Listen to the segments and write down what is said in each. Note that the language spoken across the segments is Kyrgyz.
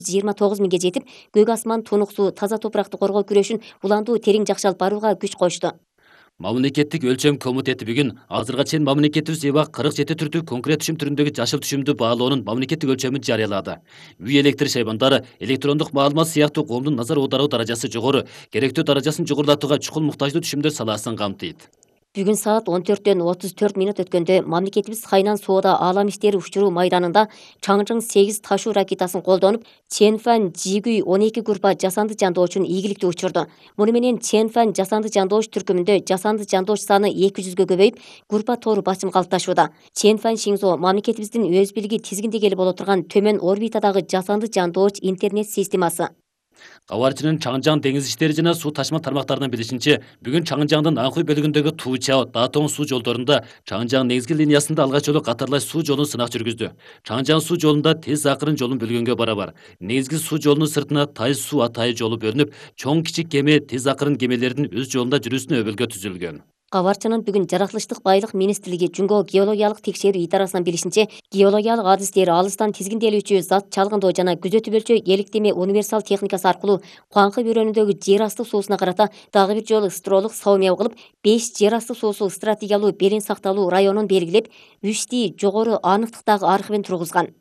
29 миңге жетип, көк асман, туnuк суу, таза топуракты коргоо күрөшүн уландуу терең жакшы алып барууга күч кочту. Мамлекеттик өлчөм комитети бүгүн азырга чейин мамлекетибиз эбак 47 түрдүү конкрет түшүм түрүндөгү жашыл түшүмдү баалоонун мамлекеттик өлчөмүн жарыялады. Үй электр шайбандары, электрондук маалымат сыяктуу коомдун назар аударуу даражасы жогору, керектүү даражасын жогорулатууга чукул муктаждуу түшүмдөр салаасын камтыйт. Бүгүн саат 14:34 өткөндө мамлекетибиз Хайнан соода аалам иштери учуруу майданында Чаңжың 8 ташуу ракетасын колдонуп, Чэнфэн Жигүй 12 группа жасанды жандоочун ийгиликтүү учурду. Муну менен Чэнфэн жасанды жандооч түркүмүндө жасанды жандооч саны 200-гө көбөйүп, группа тору басым калыпташууда. Чэнфэн Шинзо мамлекетибиздин өз билиги тизгиндегели боло турган төмөн орбитадагы жасанды жандооч интернет системасы. Кабарчынын Чаңжаң деңиз иштери жана суу ташма тармактарынын билишинче, бүгүн Чаңжаңдын Аңкүй бөлүгүндөгү Туучао, Датоң суу жолдорунда Чаңжаң негизги линиясында алгач жолу катарлаш суу жолун сынак жүргүздү. Чаңжаң суу жолунда тез акырын жолун бөлгөнгө барабар. Негизги суу жолунун сыртына Тайыз суу атайы жолу бөлүнүп, чоң кичик кеме, тез акырын кемелердин өз жолунда жүрүүсүнө өбөлгө түзүлгөн. Кабарчынын бүгүн жаратылыштык байлык министрлиги Жүнгө геологиялык текшерүү идарасынан билишинче, геологиялык адистер алыстан тизгинделүүчү зат чалгындоо жана күзөтүп электеме универсал техникасы аркылуу Куаңкы бөрөнүндөгү жер асты суусуна карата дагы бир жолу стролук саумия кылып, 5 жер асты суусу стратегиялуу белең сакталуу районун белгилеп, 3 жогору аныктыктагы архивин тургузган.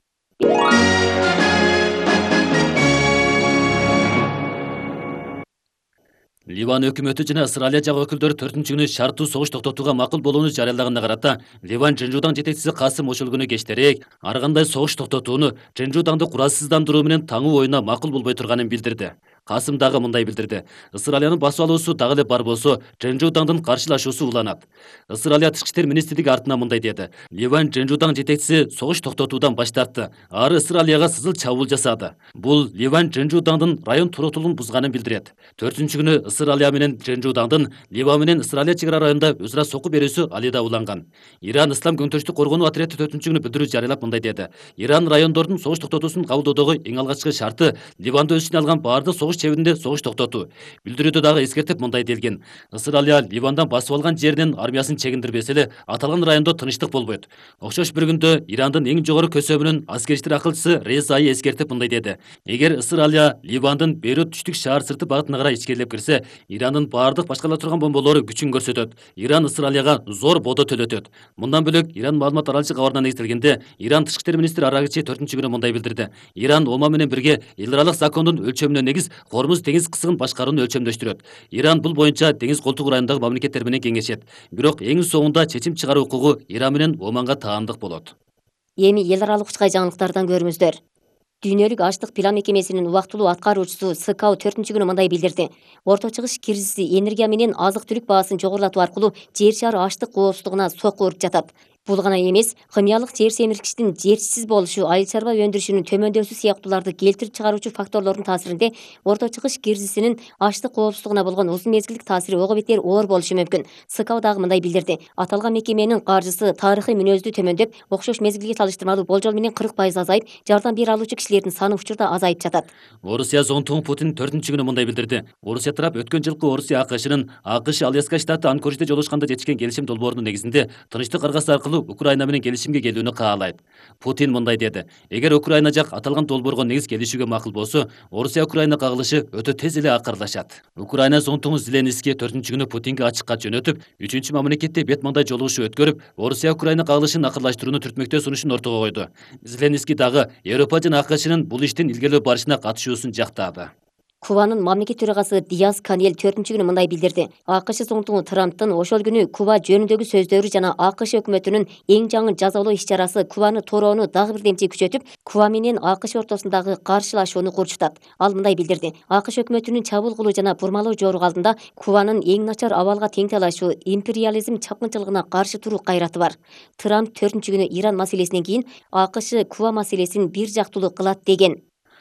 Ливан өкмөтү жана Ысыралия жагы өкүлдөрү 4-күнү шарттуу согуш токтотууга макул болууну жарыялаганына карата Ливан Жынжуудан жетекчиси Касым ошол күнү кечтерээк ар кандай согуш токтотууну Жынжуудаңды куралсыздандыруу менен таңуу оюна макул болбой турганын билдирди. Касым дагы мындай билдирди: Ысыралиянын басып алуусу дагы эле бар болсо, Жынжуудаңдын каршылашуусу уланат. Ысыралия тышкы иштер министрлиги артынан мындай деди: Ливан Жынжуудаң жетекчиси согуш токтотуудан баш тартты. Ары Ысыралияга сызыл чабуул жасады. Бул Ливан Жынжуудаңдын район туруктуулугун бузганын билдирет. 4-күнү Ысыралия менен Жынжуудаңдын Ливан менен Ысыралия чек ара районунда өз ара сокку берүүсү алида уланган. Иран Ислам көңтөрүштүк коргонуу отряды 4-күнү билдирүү жарыялап мындай деди: Иран райондордун согуш токтотуусун кабылдоодогу эң алгачкы шарты Ливанды өз ичине алган баардык согуш чебинде согуш токтотуу. Билдирүүдө дагы эскертип мындай делген: Ысыралия Ливандан басып алган жеринен армиясын чегиндирбесе эле аталган райондо тынчтык болбойт. Окшош бир күндө Ирандын эң жогору көсөмүнүн аскери иштер акылчысы Резаи эскертип мындай деди: Эгер Ысыралия Ливандын Бейрут түштүк шаар сырты багытына карай ичкерилеп кирсе, Ирандын баардык башкала турган бомболору күчүн көрсөтөт. Иран Ысыралияга зор бодо төлөтөт. Мындан бөлөк Иран маалымат аралчы кабарына негизделгенде, Иран тышкы иштер министри Арагичи 4-күнү мындай билдирди: Иран Оман менен бирге эл аралык закондун өлчөмүнө негиз Хормуз деңиз кысыгын башкарууну өлчөмдөштүрөт. Иран бул боюнча деңиз колтугу районундагы мамлекеттер менен кеңешет. Бирок эң соңунда чечим чыгаруу укугу Иран менен Оманга таандык болот. Эми эл аралык учкай жаңылыктардан көрүңүздөр. Дүйнөлүк ачлык план мекемесинин убактылуу аткаруучусу СКАУ 4-күнү мындай билдирди: Орто чыгыш кризиси энергия менен азык-түлүк баасын жогорулатуу аркылуу жер шары ачлык коопсуздугуна сокку уруп жатат. Бул гана эмес, химиялык жер семирткичтин жерчисиз болушу, айыл чарба өндүрүшүнүн төмөндөшү сыяктууларды келтирип чыгаруучу факторлордун таасиринде Орто чыгыш кризисинин ачлык коопсуздугуна болгон узун мезгилдик таасири ого бетер оор болушу мүмкүн. СКАУ дагы мындай билдирди: аталган мекеменин каржысы тарыхый мүнөздүү төмөндөп, окшош мезгилге салыштырмалуу болжол менен 40% азайып, жардам бере алуучу кишилердин саны учурда азайып жатат. Орусия зонтугу Путин 4-күнү мындай билдирди: Орусия тарап өткөн жылкы Орусия АКШнын Аляска штаты Анкориджде жолугушканда жетишкен келишим долбоорунун негизинде тынчтык аргасы аркылуу Украина менен келишимге келүүнү каалайт. Путин мындай деди: Эгер Украина жак аталган долбоорго негиз келишүүгө макул болсо, Орусия Украина кагылышы өтө тез эле акырылашат. Украина зонтугу Зеленский 4-күнү Путинге ачык кат жөнөтүп, 3-чү мамлекетте бет маңдай жолугушуу өткөрүп, Орусия Украина кагылышын акырлаштырууну түртмөктөө сунушун ортого койду. Зеленский дагы Европа жана АКШнын бул иштин илгерилөө барышына катышуусун жактады. Кубанын мамлекет төрагасы Диас Канель 4-күнү мындай билдирди: АКШ зоңтугу Трамптын ошол күнү Куба жөнүндөгү сөздөрү жана АКШ өкмөтүнүн эң жаңы жазалоо иш-чарасы Кубаны torоону дагы бир демче күчөтүп, Куба менен АКШ ортосундагы каршылашууну курчутат. Ал мындай билдирди: АКШ өкмөтүнүн чабуул кылуу жана бурмалоо жорук алдында Кубанын эң начар абалга тең талашуу, империализм чапкынчылыгына каршы туруу кайраты бар. Трамп 4-күнү Иран маселесинен кийин АКШ Куба маселесин бир жактуулуу кылат деген.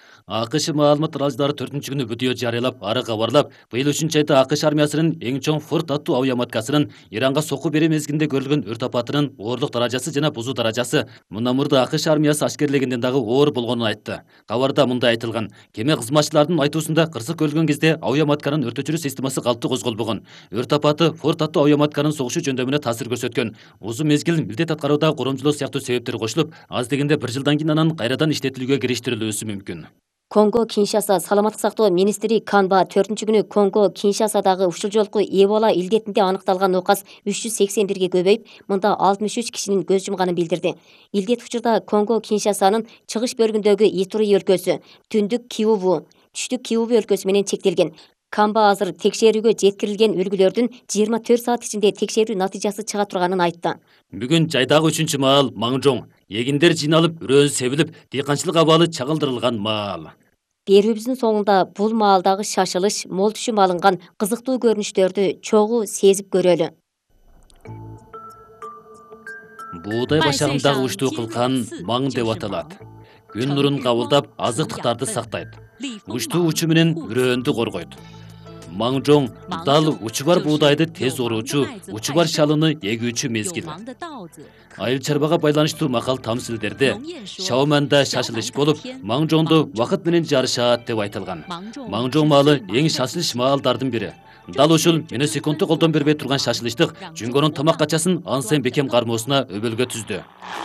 АКШ маалымат аралчылары 4-күнү видео жарыялап, ары кабарлап, быйыл 3-айда АКШ армиясынын эң чоң Форд аттуу авиаматкасынын Иранга сокку берүү мезгилинде көрүлгөн өрт апатынын оорлук даражасы жана бузуу даражасы мындан мурда АКШ армиясы аскерлегенден дагы оор болгонун айтты. Кабарда мындай айтылган: кеме кызматчыларынын айтуусунда кырсык көрүлгөн кезде авиаматканын өрт өчүрүү системасы калыптуу козголбогон. Өрт апаты Форд аттуу авиаматканын согушу жөндөмүнө таасир көрсөткөн. Узун мезгил милдет аткарууда коромчулук сыяктуу себептер кошулуп, аз дегенде 1 жылдан кийин анан кайрадан иштетилүүгө кириштирилүүсү мүмкүн. Конго Киншаса саламаттык сактоо министри Канба 4 күнү Конго Киншасадагы ушул жолку Эбола илдетинде аныкталган оокас 381ге көбөйүп, мында 63 кишинин көз жумганын билдирди. Илдет учурда Конго Киншасанын чыгыш бөлүгүндөгү Итури өлкөсү, түндүк Киву, түштүк Киву өлкөсү менен чектелген. Канба азыр текшерүүгө жеткирилген үлгүлөрдүн 24 саат ичинде текшерүү натыйжасы чыга турганын айтты. Бүгүн жайдагы 3 маал Маңжоң эгиндер жыйналып, үрөөн себилип, дыйканчылык абалы чагылдырылган маал. Берүүбүздүн соңунда бул маалдагы шашылыш, мол түшүм алынган кызыктуу көрүнүштөрдү чогуу сезип көрөлү. Буудай башагындагы учтуу кылкан маң деп аталат. Күн нурун кабылдап, азыктыктарды сактайт. Учтуу учу менен үрөөндү коргойт. Маңжоң дал учу бар буудайды тез оруучу, учу бар шалыны эгүүчү мезгил. Айыл чарбага байланыштуу макал тамсилдерде Шаоманда шашылыш болуп, Маңжоңду вакыт менен жарышат деп айтылган. Маңжоң маалы эң шашылыш маалдардын бири. Дал ушул секундту колдон бербей турган шашылыштык Жүнгөнүн тамак качасын Ансен Бекем кармоосуна өбөлгө түздү.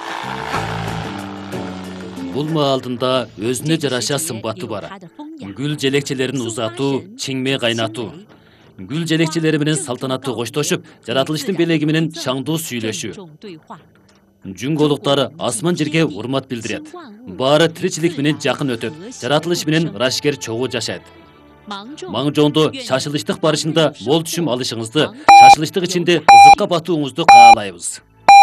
Бул маалдында өзүнө жараша сымбаты бар. Гүл желекчелерин узатуу, чиңме кайнатуу. Гүл желекчелери менен салтанаттуу коштошуп, жаратылыштын белеги менен шаңдуу сүйлөшүү. Жүнгөлүктөр асман жерге урмат билдирет. Баары тиричилик менен жакын өтөт. Жаратылыш менен рашкер чогуу жашайт. Маңжоңдо шашылыштык барышында мол түшүм алышыңызды, шашылыштык ичинде ызыкка батууңузду каалайбыз.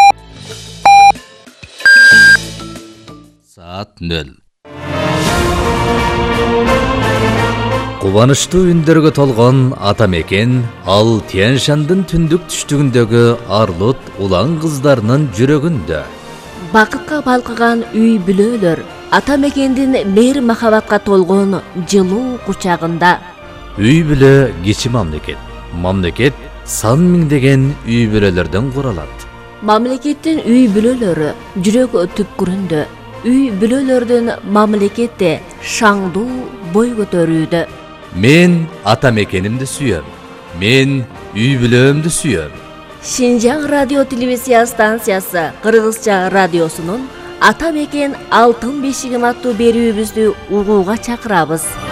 Saat 0. Кубанычтуу үндөргө толгон ата мекен ал Тянь-Шандын түндүк түштүгүндөгү арлут улан кыздарынын жүрөгүндө. Бакытка балкыган үй бүлөлөр ата мекендин мейир махабатка толгон жылуу кучагында. Үй бүлө кичи мамлекет. Мамлекет сан миңдеген үй бүлөлөрдөн куралат. Мамлекеттин үй бүлөлөрү жүрөк түпкүрүндө. Үй бүлөлөрдүн мамлекетте шаңдуу бой көтөрүүдө. Мен ата мекенимди сүйөм. Мен үй бүлөмдү сүйөм. Шинжаң радио телевизия станциясы Кыргызча радиосунун Ата мекен алтын бешигим аттуу берүүбүздү угууга чакырабыз.